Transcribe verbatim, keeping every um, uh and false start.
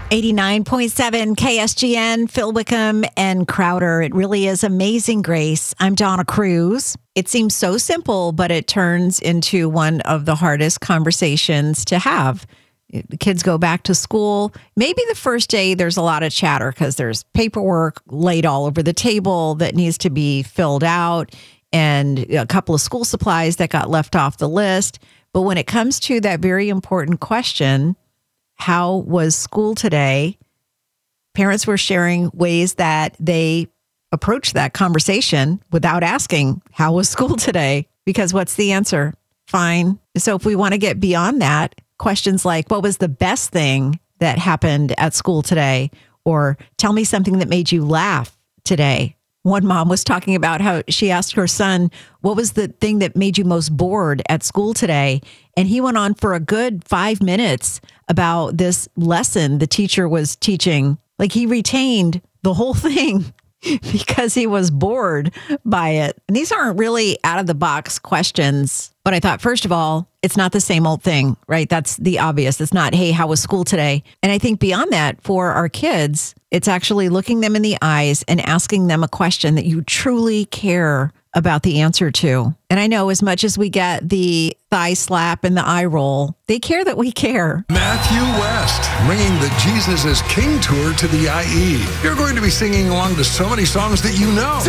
eighty-nine point seven K S G N, Phil Wickham and Crowder. It really is Amazing Grace. I'm Donna Cruz. It seems so simple, but it turns into one of the hardest conversations to have. The kids go back to school. Maybe the first day there's a lot of chatter because there's paperwork laid all over the table that needs to be filled out and a couple of school supplies that got left off the list. But when it comes to that very important question, how was school today? Parents were sharing ways that they approached that conversation without asking, how was school today? Because what's the answer? Fine. So if we want to get beyond that, questions like, what was the best thing that happened at school today? Or tell me something that made you laugh today. One mom was talking about how she asked her son, what was the thing that made you most bored at school today? And he went on for a good five minutes about this lesson the teacher was teaching. Like he retained the whole thing because he was bored by it. And these aren't really out of the box questions. But I thought, first of all, it's not the same old thing, right? That's the obvious. It's not, hey, how was school today? And I think beyond that, for our kids, it's actually looking them in the eyes and asking them a question that you truly care about the answer to. And I know as much as we get the thigh slap and the eye roll, they care that we care. Matthew West, bringing the Jesus is King tour to the I E. You're going to be singing along to so many songs that you know.